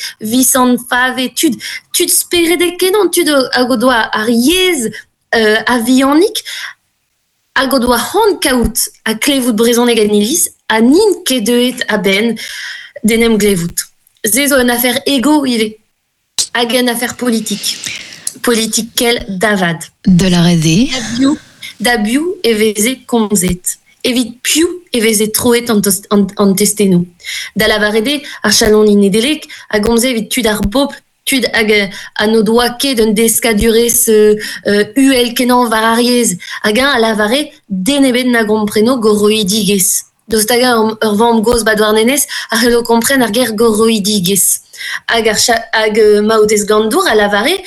visan fave, tud spere de kenan, tud a godoa ar yez a viannik, a godoa hant kaout a klevout brezhoneg en iliz, a nin ket deuet a ben denem glevout. Ze zo un affaire ego ive, hag un affaire politique. Politique kel davad. De la rede. Dabiou e veze komzet. Evit piou e veze troet an testenou. Da la varede, ar chalon inedelek, a gomze evit tud ar bob, tud hag an o doa ket un deskadurez uel kenan var ariez. Hag a la vare denebet na gompreno goroidigez. Dostaga ur vamm goz badouarnenez, ar c'hello kompren ar ger goroidigez. Hag maoutez gandour a la vare,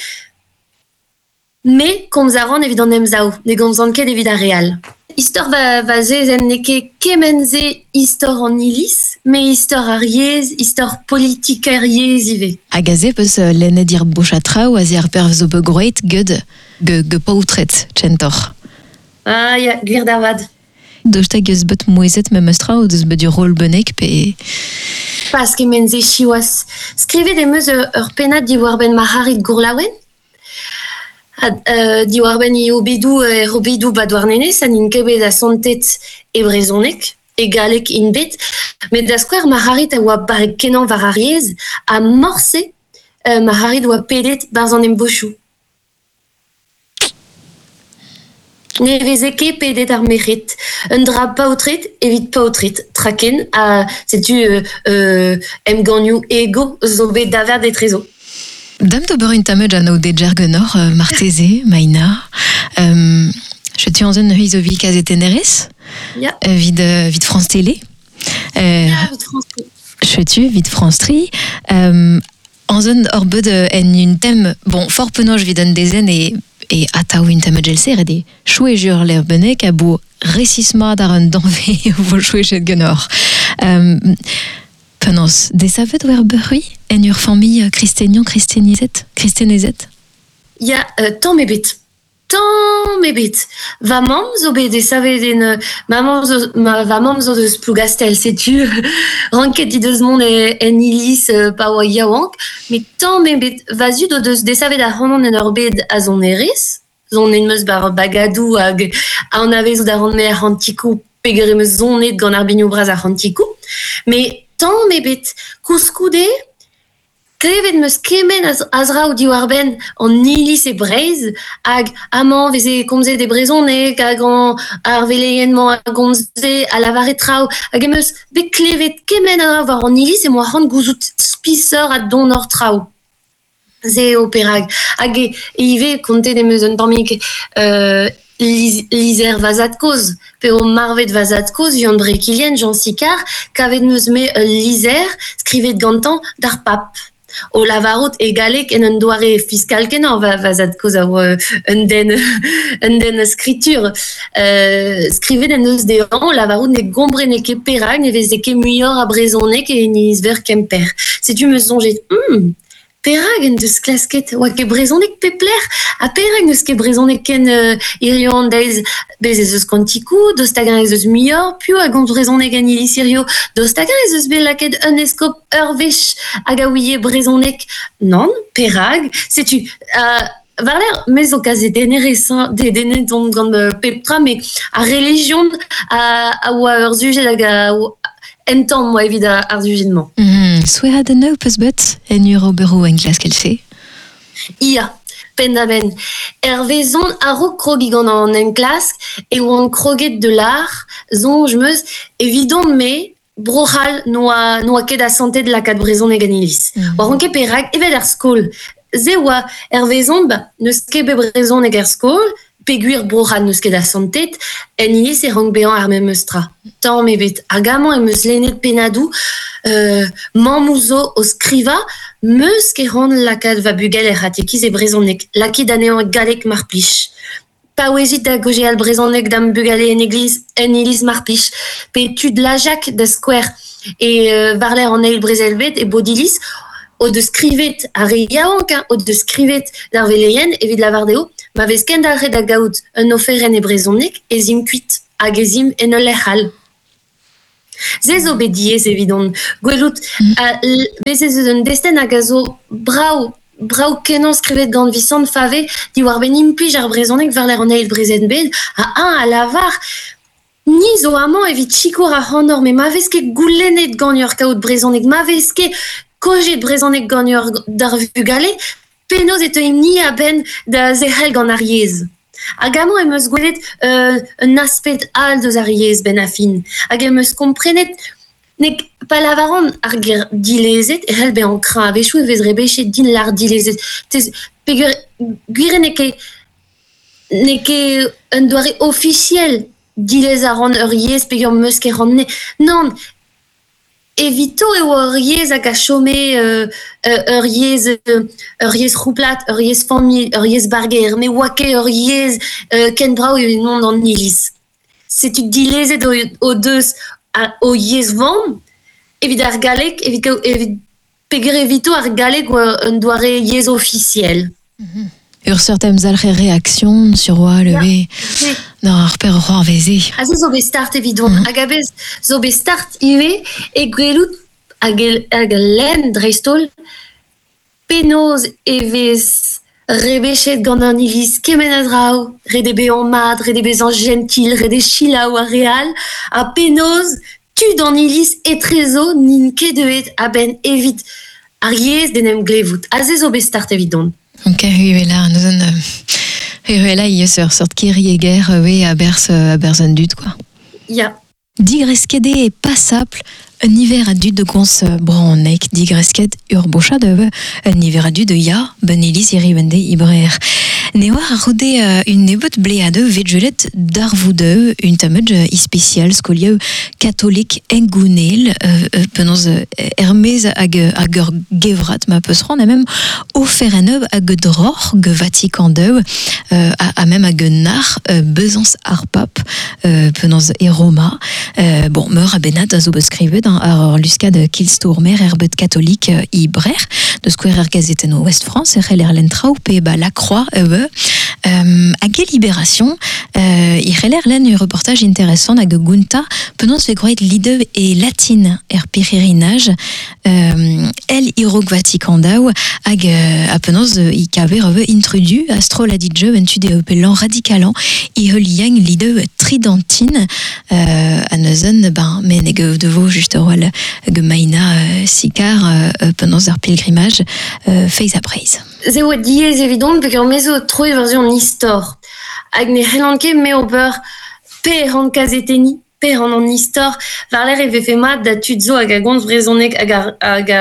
me komzaran evit an emzao, ne gomzan ket evit a real. Istor va zezen neke kemenze istor an iliz, me istor ar yez, istor politik ar yez ive. Hag a ze peus lennet ir bochatra ou a ze ar perv zo begroet gud ge paoutret tchentor. Ah ya, gwir davad. Dosta geus bet moezet me meustra ou deus bet ur rol benek pe... Pas kemenze chiwas. Skrivet emeus ur penat di war ben ma harit gourlaouen. Di war ben i obedou badouarnenez, an in kebet a santet e brezonek, e galek in bet, met da skouer ma harit a oa barek kenan var ariez, a morse ma harit oa pedet barzan embochou. Ne veze ket pedet ar mechet. Un dra paotret, evit paotret. Traken, setu em ganioù ego zo bet daver de trezo. Dam d'ober un tamed an o de djergenor, marteze, maina. Je tu anzen hui zo vi kazet enerez? Ya. Vid France Télé. Vid France Télé. Je tu vid France Tri. Anzen or beud en un tem, bon, fort penoj vid an dezen e ataou un tamed gelse de choue jur l'er benek a bo resisma dar un danve vo choue jet genor. Penaos, desavet oer beurui en ur famille kristenezet? Ya, tamm ebet. Va mam zo bet desavet en... va mam zo deus plougastel, setu ranket di deus mont en iliz pa oa yaouank, met tamm ebet va zud o deus desavet a c'hanon en ur bet a zon erez, zon en meus bar bagadou hag a an avez zo da ran me a c'hantikou peger emeus zonet gant ar bignou braz a c'hantikou, met tamm ebet kouskoude, klevet meus kemen a zra ou di war ben an iliz e breiz hag amañ veze komze de brezonek hag ar veleyenman a gomze a lavare trao hag emeus bet klevet kemen a war an iliz e moa c'hant gouzout spiseur a donor trao. Ze operag. Hag ive kontet emeus un tammik lizer vazat koz. Pe o marvet vazat koz, yon brekilien, Jean Sicard, kavet meus me lizer, skrivet gantan d'ar pap. O lavarot e galek en un doare fiskal kenan vazat koz a un den skritur. Skrivet en eus de an, o lavarot ne gombrene ket perag, ne veze ket muior a brezonek e niz ver kemper. Setu meus sonjet, perag en deus klasket, oa ket brezonek pepler, a perag neus ket brezonek ken irion deiz bez ez eus kantikou, dostagan ez eus muior, piou a gant brezonek an ili sirio, dostagan ez eus bet laket un eskop ur vech hag a ouie brezonek. Non, perag, setu... Varler, mes o kazet denet don gant peptra, me a religion a oa ur zujet hag a entam moa evit ar zujetman. Souer a den peus bet en ur oberou en glas kel se? Ia, pendaben. Vezon a ro krogig an en klask e oan kroget de l'ar, zonj meus, evidon me brochal noa ket a santet lakat brezonek an iliz. Oa ranket perag, evet ar skol. Ze oa vezon, neus ket be brezonek ar skol, peguir brochal neus ket a santet, en iliz e rank behan ar meustra. Tamm ebet, hag amañ emeus lennet penadou, mamouzo o skriva, meus ket ran lakat va bugel er hatekiz e brezonek, lakid anean galek mar plij. Pa oezit da goje al brezonek dam bugale en iliz mar plij, pe tud lajak da skwer e varler an eil brezelbet e bodiliz, o de skrivet a re yaouank, o de skrivet d'ar veleien evit lavardeo, ma vez ken dalre da gaout un oferen e brezonek e zim kuit hag e zim en ul lec'hal. Zez obediez évident. Gwelout, bezez un desten hag a zo brau kenan skrivet gant visant fave, di war ben implij ar brezonek var l'er an eil brezet bet, a lavar, ni zo amañ evit chikour a c'hanor, me ma vez ket goulennet gant ur kaout brezonek, ma vez ket kojet brezonek gant ur d'ar vugale, penaos et ni a ben da zehel gant ar yez. Hag amañ em eus gwelet un aspet all deus ar yez ben a fin. Hag em eus komprenet nek palavaran ar dilezet, hel ben an kra a vechou vez rebechet din l'ar dilezet. Pegur gwire neke un doare officiel dilez a ran ur yez pegur meus ket ran ne. Non, evito eo ur yez hag a chome ur yez rouplat, ur yez famil, ur yez barger, me oa ket ur yez ken brao eo non an iliz. Setu dilezet o deus o yez vam, evit ar galek, evit pegur evito ar galek un doare yez officiel. Ur certain zalre réaction sur roi levé. Non, ar per roi veze. A zo bet start evidon. Hag a bez zo bet start ive e gwelout hag len dreistol penoz evez rebechet gant an iliz kemen a drao, rede bezañ mad, rede bezañ gentil, rede chilaou a real, a penoz tud an iliz etrezo nin ket devet a ben evit ar yez denem glevout. A ze zo bet start evidon. Ok, oui, là, nous on là, il y a ce sort qui rieger, oui, à berz un dud, quoi. Ya. Digreskede est passable, un hiver à dud de gons brannek, digresket urbocha de un hiver à dud de ya, ben elis iribende ibrer. Neoar a rodé une nebot bléade vegelet d'arvoude, une tamedge spéciale scolieu catholique engounel, penoz hermez hag ur gevrat ma peus ran, a même ofereneu hag dror ge Vatican deu, a même hag nar bezans ar pap, penoz e Roma. Bon, meur a benat a zo beskrivet ar luskad kilstourmer herbet catholique ibrer, de square gazeten o West France, e c'hell l'entrao pe ba la croix hag e Libération, i c'heller len un reportage intéressant hag gunta penons fe groet lidev e latine piririnage, el irog Vatican dao hag a penons i kaver introdu astroladidje ventu de pelan radicalan i heul yang lidev tridentine a neuzen men eg devo just roal hag maina sikar penons ar pilgrimage feiz a breiz. Ze oa diez evidon pegur mezo troi version istor. Hag ne c'hellanke me ober pe ran kazeteni, pe ran an istor, var l'er eve fe mat da tudzo hag a gont vrezonek hag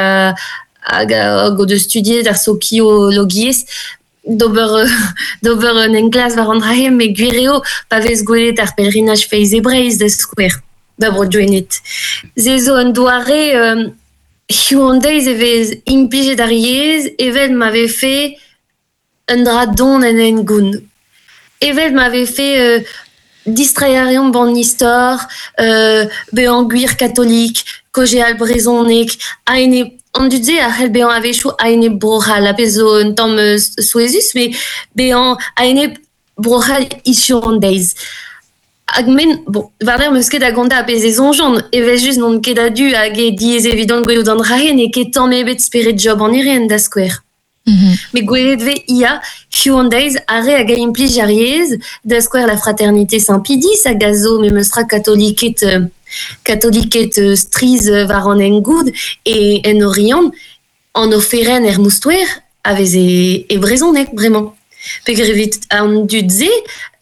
a go de studier d'ar sociologiez, d'ober un enklas var an drahem, me gwireo pa vez gwelet ar pelerinage feiz e breiz da skouer, da bro joenet. Ze zo un doare Hyundai evez implijet ar yez, evet m'avait fait un dradon en engoun. Evet m'avait fait distraiarion ban istor, be an gwir catholique, koje al brezonek, aine, an dudze a c'hell be an avechou aine brochal, a pezo un tamm souezus, mais be an aine brochal Hyundai. Hag men, bon, var l'er meus ket a ganda a peze zonjon, evez just non ket a du hag e diez evidon gwelout an drahen e ket tamm ebet speret job an eren da skouer. Me gwelet ve ia, Hyundai are hag a implij ar yez da skouer la fraternité Saint-Pidis hag a zo me meus tra katoliket striz var an engoud e en orient an oferen moustouer avez e brezonek, bremañ. Peger evit an dudze,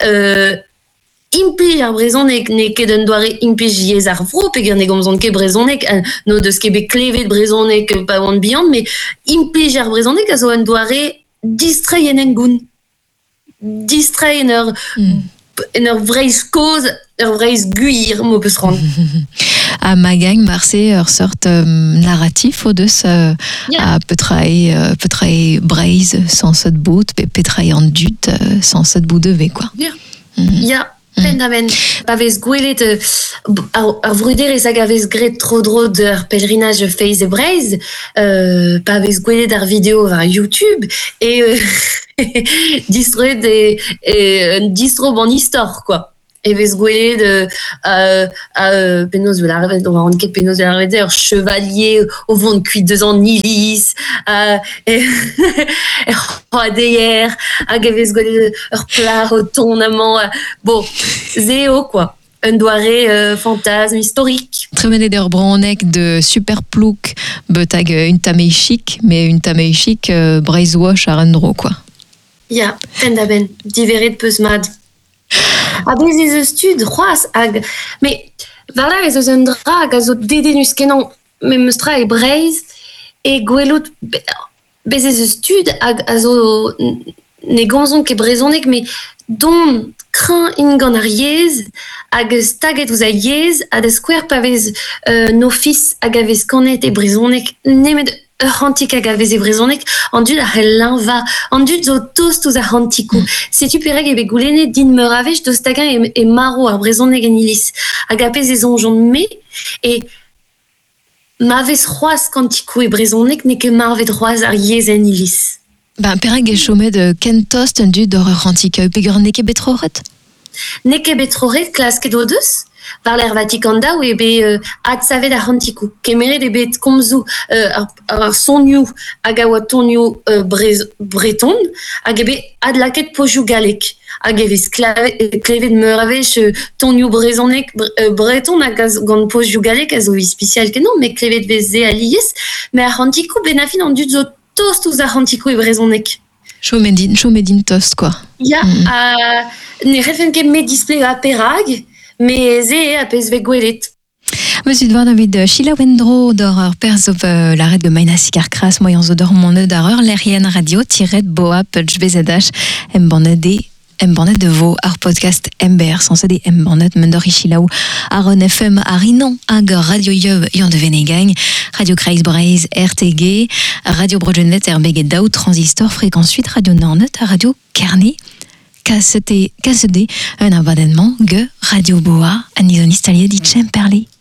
implij ar brezonek ne ket un doare implij yez ar vro, peger ne gomzont ket brezonek, no deus ket bet klevet brezonek pa oan bihan, me implij ar brezonek a zo un doare distrai en engoun. Distrai en ur vreiz koz, ur vreiz guir, mo peus ran. A magañ marse ur sort narratif o deus a petrae breiz sans set bout, petrae an dut sans set bout de quoi. Ya. Pendamen, pa vez gwelet ar vruderez hag a vez gret tro d'ur pelerinage feiz e breiz, pa vez gwelet ar video var YouTube, e distroet un distro ban istor, quoi. vez gwelet penaos de la reved, on va rendre ket penaos de la reved, chevalier au vent de cuit 2 ans nilis, roi d'ailleurs, hag vez gwelet plat au tournament, bon, zéo quoi. Un doare fantasme historique. Tremene der bronek de super plouk, betag une tamei chic, mais une tamei chic breizoach ar endro, quoi. Ja, da ben, diveret peus mad. Bez ez stud, c'hoaz, hag, mais, varla ez eus un dra hag a zo dedenus kenan, me meustra e breiz, e gwelot, bez ez stud hag a zo ne gomzon ket brezonek, mais don kran in gant ar yez, hag staget ouz a yez, a da skouer pa vez no fils hag a vez kanet e brezonek, nemet hantik hag a vez e brezonek, an dud ar l'enva, an dud zo tost ouz ar hantikou. Setu pereg ebe goulenet din meur avech do stagan e maro ar brezonek en ilis. Hag a pez e zonjon me, e ma vez c'hoaz kantikou e brezonek, ne ket marvet c'hoaz ar yez en ilis. Ben, pereg e chomet ken tost un dud d'or rantik peogwir neke betroret? Neke betroret klas ket o deus, var l'er Vatikanda ou ebe ad savet ar hantikou. Kemeret ebe komzou ar sonioù hag a oa tonioù breton, hag ebe ad laket pojou galek. Hag evez klevet meur avech tonioù brezonek breton hag gant pojou galek a zo vi spesial kenon, me klevet vez ze alies, me ar hantikou benafin an dud zo tost ouz ar hantikou e brezonek. Chomedin tost, quoi. Ya, ne refen ket me display a perag, me ze a pez ve gwelet. Monsieur Dvar David Sheila Wendro d'or perz la red de Mainasik ar kras moyen zo d'or monet d'ar l'erien radio tiret boa pelch bezadash embornet de vo ar podcast MBR sans des embornet mendor Sheila ou Aron FM arinon hag radio yev yon de venegagne radio Kreis Breiz RTG radio Brogenet RBG Daou transistor fréquence 8 radio Nornet radio Kerny KSD un abonnement ge radio boa anizoniste alié dit Perlé.